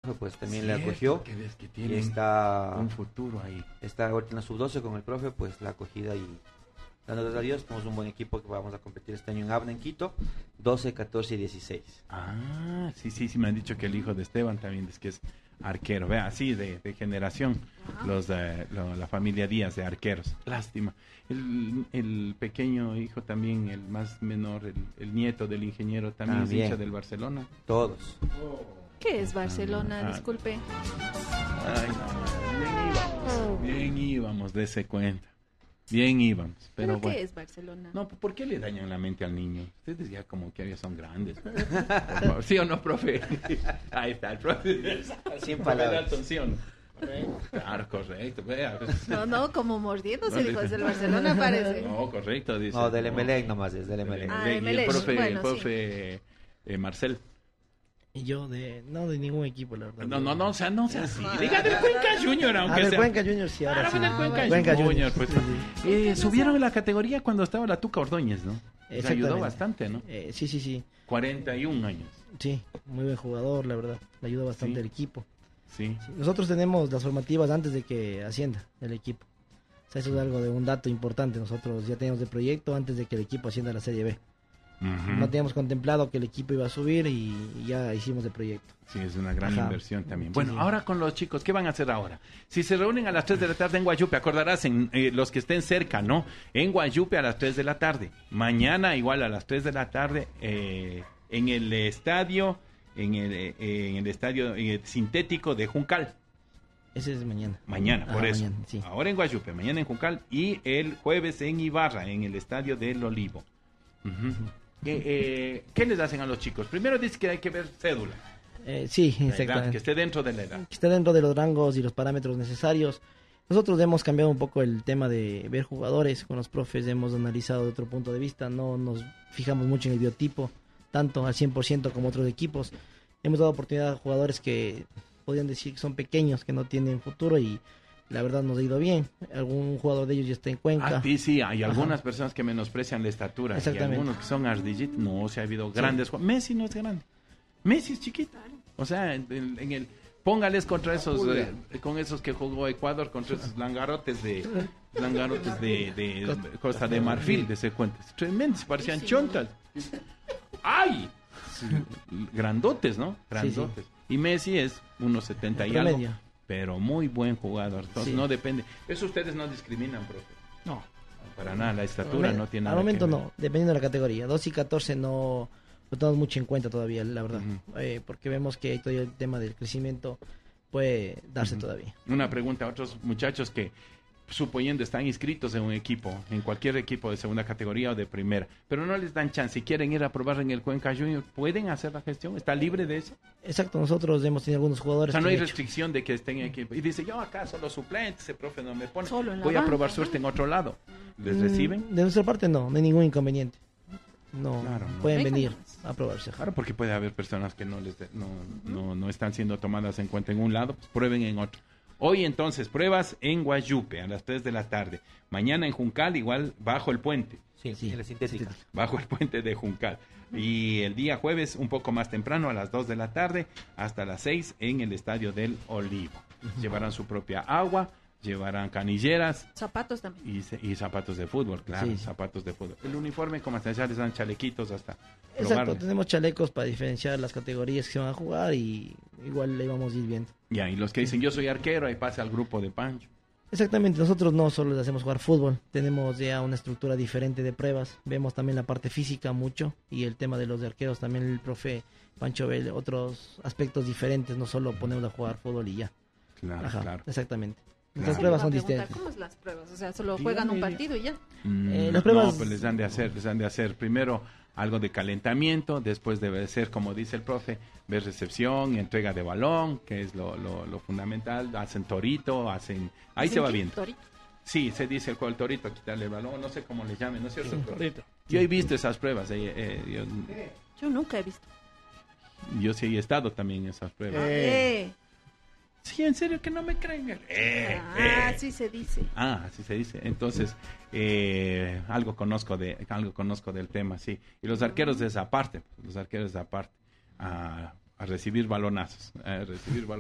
profe pues también le Cierto, acogió. que ves que Y tienen está un futuro ahí. ahorita en la sub-12 con el profe, pues la acogida y dando gracias a Dios, tenemos un buen equipo que vamos a competir este año en ABNA en Quito, 12, 14 y 16. Ah, sí, me han dicho que el hijo de Esteban también es que es arquero, vea, así de generación, la familia Díaz de arqueros, lástima. El pequeño hijo también, el más menor, el nieto del ingeniero también es hincha del Barcelona. Todos. ¿Qué es Barcelona? Disculpe. Ay, no, bien íbamos de ese cuenta. Bien íbamos, pero ¿Pero bueno. qué es Barcelona? No, ¿por qué le dañan la mente al niño? Ustedes ya como que ya son grandes. ¿Sí o no, profe? Ahí está el profe. Sin Profe palabras. Dalton, ¿sí o no? Claro, correcto. Vea. No, como mordiéndose, dijo, es del Barcelona, parece. No, correcto, dice. No, del Emelec nomás es, del Emelec. Ah, Y el Emelec, profe, bueno, el profe Marcel. Y yo no de ningún equipo, la verdad. No, o sea, no sea así. Diga del Cuenca Junior, aunque del sea. Cuenca Junior, sí, ahora Claro, sí. del Cuenca Cuenca Junior, Junior, pues. sí, Subieron en la categoría cuando estaba la Tuca Ordóñez, ¿no? Le ayudó Exactamente. bastante, ¿no? Sí. 41 años. Sí, muy buen jugador, la verdad. Le ayudó bastante Sí. al equipo. Sí. Sí, nosotros tenemos las formativas antes de que ascienda el equipo. O sea, eso es algo de un dato importante. Nosotros ya teníamos el proyecto antes de que el equipo ascienda a la Serie B. Ujú. No teníamos contemplado que el equipo iba a subir y ya hicimos el proyecto. Sí, es una gran Ajá. inversión también. Sí, Bueno, sí. ahora con los chicos, ¿qué van a hacer ahora? Si se reúnen a las 3 de la tarde en Guayupe, acordarás, los que estén cerca, ¿no? En Guayupe a las 3 de la tarde. Mañana igual a las 3 de la tarde en el estadio, en el estadio sintético de Juncal. Ese es mañana. Mañana, por eso. Mañana, sí. Ahora en Guayupe, mañana en Juncal y el jueves en Ibarra, en el estadio del Olivo. Ujú. ¿Qué les hacen a los chicos? Primero dice que hay que ver cédula. Sí, La edad, exactamente. que esté dentro de la edad. Que esté dentro de los rangos y los parámetros necesarios. Nosotros hemos cambiado un poco el tema de ver jugadores. Con los profes hemos analizado de otro punto de vista. No nos fijamos mucho en el biotipo, tanto al 100% como otros equipos. Hemos dado oportunidad a jugadores que podrían decir que son pequeños, que no tienen futuro y la verdad nos ha ido bien. Algún jugador de ellos ya está en Cuenca. Sí, hay algunas personas que menosprecian la estatura. Y Exactamente. algunos que son ardillitos. No, se ha habido grandes jugadores. Messi no es grande. Messi es chiquito. O sea, en el... Póngales contra esos, con esos que jugó Ecuador, contra esos langarotes de Costa de Marfil, de ese cuento. Tremendos, parecían chontas. ¡Ay! Sí, grandotes, ¿no? Grandotes. Y Messi es unos 70 y algo, Promedio. pero muy buen jugador. Entonces Sí. no depende. Eso ustedes no discriminan, profe. No. Para nada, la estatura no tiene Al nada momento que ver. no, dependiendo de la categoría. 2 y 14 no lo tomamos mucho en cuenta todavía, la verdad. Porque vemos que todavía el tema del crecimiento puede darse todavía. Una pregunta a otros muchachos que, suponiendo, están inscritos en un equipo, en cualquier equipo de segunda categoría o de primera, pero no les dan chance, si quieren ir a probar en el Cuenca Junior, ¿pueden hacer la gestión? ¿Está libre de eso? Exacto, nosotros hemos tenido algunos O jugadores sea, no que hay han hecho. restricción de que estén en equipo. Y dice, yo acá solo suplente, ese profe no me pone. Solo en la Voy a banca, probar ¿no? suerte en otro lado. ¿Les reciben? De nuestra parte no hay ningún inconveniente. No, Claro, no. pueden Venga venir nomás. a probarse. Claro, porque puede haber personas que no están siendo tomadas en cuenta en un lado, pues prueben en otro. Hoy entonces, pruebas en Guayupe a las 3 de la tarde. Mañana en Juncal, igual bajo el puente. Sí, Sí, en la sintética. Bajo el puente de Juncal. Y el día jueves, un poco más temprano, a las 2 de la tarde, hasta las 6 en el Estadio del Olivo. Llevarán su propia agua, llevarán canilleras Zapatos también. y zapatos de fútbol, claro, Sí. zapatos de fútbol. El uniforme, como hasta ya les dan chalequitos hasta Exacto, probarlo. tenemos chalecos para diferenciar las categorías que se van a jugar y igual le vamos a ir viendo. Ya, y los que dicen, yo soy arquero, ahí pasa al grupo de Pancho. Exactamente, nosotros no solo les hacemos jugar fútbol, tenemos ya una estructura diferente de pruebas, vemos también la parte física mucho y el tema de los arqueros, también el profe Pancho ve otros aspectos diferentes, no solo ponemos a jugar fútbol y ya. Claro, Ajá, claro. exactamente. Claro. Las Sí, pruebas iba a son preguntar, distintas. ¿cómo es las pruebas? O sea, solo Sí, juegan un mire. partido y ya. Las pruebas- No, pues les han de hacer primero algo de calentamiento, después debe ser, como dice el profe, ver recepción, entrega de balón, que es lo fundamental, hacen torito, ahí se va ¿Qué? viendo. Torito. Sí, se dice el juego del torito, quitarle el balón, no sé cómo le llamen, ¿no es cierto? profe? Yo he visto esas pruebas, Yo nunca he visto. yo sí he estado también en esas pruebas. Sí, en serio que no me creen. Así se dice. Así se dice. Entonces, algo conozco del tema, sí. Y los arqueros de esa parte, a recibir balonazos,